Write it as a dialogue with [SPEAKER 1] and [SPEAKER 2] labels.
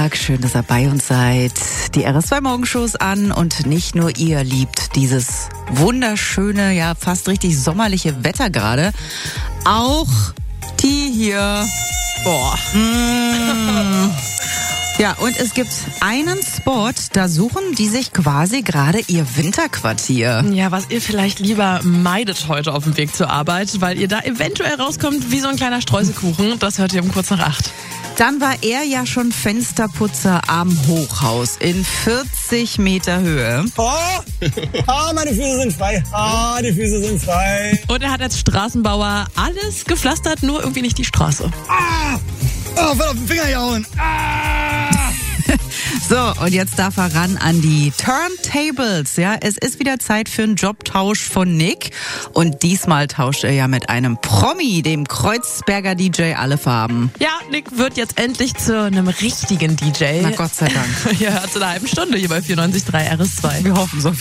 [SPEAKER 1] Schön, dass ihr bei uns seid. Die RS2 Morgenshows an und nicht nur ihr liebt dieses wunderschöne, ja fast richtig sommerliche Wetter gerade. Auch die hier. Boah. Ja, und es gibt einen Spot, da suchen die sich quasi gerade ihr Winterquartier.
[SPEAKER 2] Ja, was ihr vielleicht lieber meidet heute auf dem Weg zur Arbeit, weil ihr da eventuell rauskommt wie so ein kleiner Streuselkuchen. Das hört ihr um 7:45.
[SPEAKER 1] Dann war er ja schon Fensterputzer am Hochhaus in 40 Meter Höhe.
[SPEAKER 3] Meine Füße sind frei. Die Füße sind frei.
[SPEAKER 2] Und er hat als Straßenbauer alles gepflastert, nur irgendwie nicht die Straße.
[SPEAKER 3] Voll auf den Finger gehauen.
[SPEAKER 1] So, und jetzt darf er ran an die Turntables. Ja, es ist wieder Zeit für einen Jobtausch von Nick. Und diesmal tauscht er ja mit einem Promi, dem Kreuzberger DJ Alle Farben.
[SPEAKER 2] Ja, Nick wird jetzt endlich zu einem richtigen DJ.
[SPEAKER 1] Na Gott sei Dank.
[SPEAKER 2] Ja, zu einer halben Stunde hier bei 94.3 RS2.
[SPEAKER 1] Wir hoffen so.